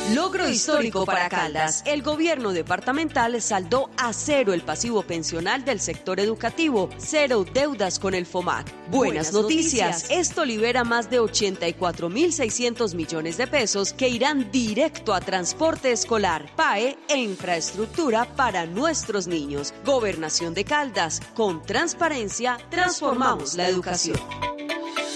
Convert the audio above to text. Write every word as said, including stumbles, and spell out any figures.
Logro histórico para Caldas. El gobierno departamental saldó a cero el pasivo pensional del sector educativo, cero deudas con el FOMAC. Buenas, Buenas noticias. noticias, esto libera más de ochenta y cuatro mil seiscientos millones de pesos que irán directo a transporte escolar, P A E e infraestructura para nuestros niños. Gobernación de Caldas, con transparencia transformamos la educación.